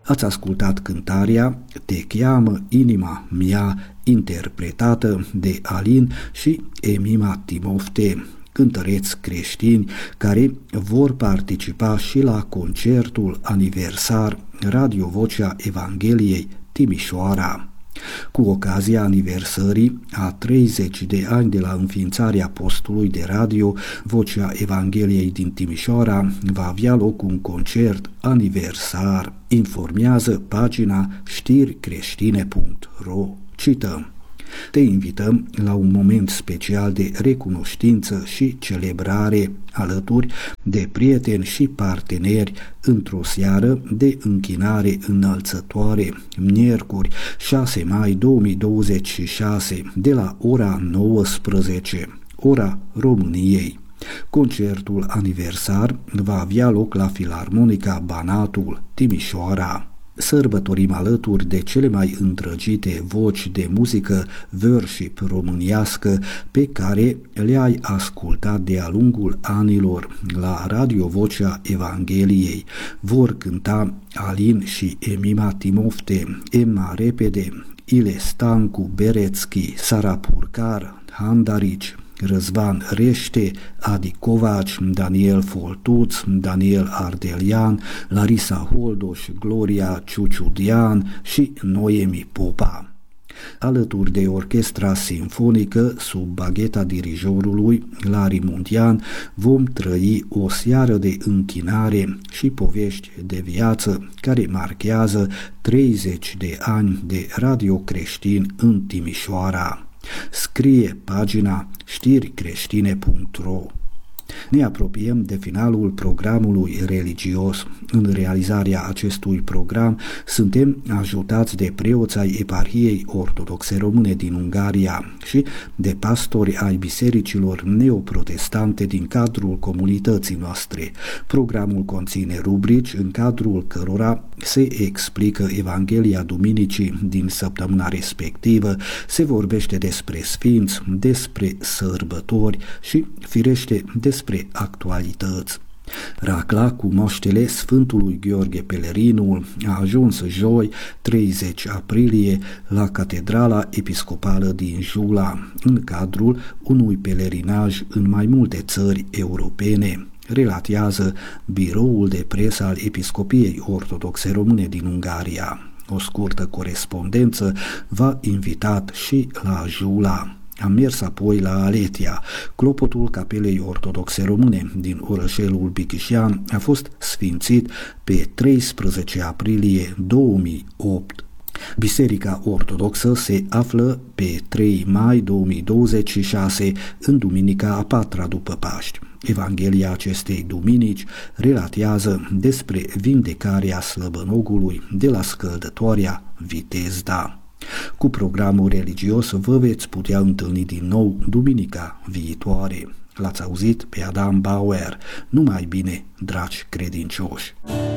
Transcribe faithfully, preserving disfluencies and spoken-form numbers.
Ați ascultat cântarea Te cheamă inima mea, interpretată de Alin și Emima Timofte, cântăreți creștini care vor participa și la concertul aniversar Radio Vocea Evangheliei Timișoara. Cu ocazia aniversării a treizeci de ani de la înființarea postului de radio, Vocea Evangheliei din Timișoara va avea loc un concert aniversar, informează pagina știri creștine punct ro. Cităm: te invităm la un moment special de recunoștință și celebrare alături de prieteni și parteneri într-o seară de închinare înălțătoare, miercuri șase mai două mii douăzeci și șase, de la ora nouăsprezece, ora României. Concertul aniversar va avea loc la Filarmonica Banatul, Timișoara. Sărbătorim alături de cele mai îndrăgite voci de muzică worship românească pe care le-ai ascultat de-a lungul anilor la Radio Vocea Evangheliei. Vor cânta Alin și Emima Timofte, Emma Repede, Ile Stancu Berețchi, Sara Purcar, Handarici, Răzvan Rește, Adi Covaci, Daniel Foltuț, Daniel Ardelian, Larisa Holdoș, Gloria Ciuciudian și Noemi Popa. Alături de orchestra simfonică sub bagheta dirijorului Lari Muntean vom trăi o seară de închinare și povești de viață care marchează treizeci de ani de radio creștin în Timișoara. Scrie pagina știri creștine punct ro. Ne apropiem de finalul programului religios. În realizarea acestui program suntem ajutați de preoți ai Eparhiei Ortodoxe Române din Ungaria și de pastori ai bisericilor neoprotestante din cadrul comunității noastre. Programul conține rubrici în cadrul cărora se explică Evanghelia Duminicii din săptămâna respectivă, se vorbește despre sfinți, despre sărbători și, firește, despre actualități. Racla cu moștele Sfântului Gheorghe Pelerinul a ajuns joi, treizeci aprilie, la Catedrala Episcopală din Jula, în cadrul unui pelerinaj în mai multe țări europene, relatează biroul de presă al Episcopiei Ortodoxe Române din Ungaria. O scurtă corespondență v-a invitat și la Jula. Am mers apoi la Aletia. Clopotul Capelei Ortodoxe Române din orășelul Bichișean a fost sfințit pe treisprezece aprilie două mii opt. Biserica Ortodoxă se află pe trei mai două mii douăzeci și șase, în duminica a patra după Paști. Evanghelia acestei duminici relatează despre vindecarea slăbănogului de la scăldătoarea Vitezda. Cu programul religios vă veți putea întâlni din nou duminica viitoare. L-ați auzit pe Adam Bauer. Numai bine, dragi credincioși!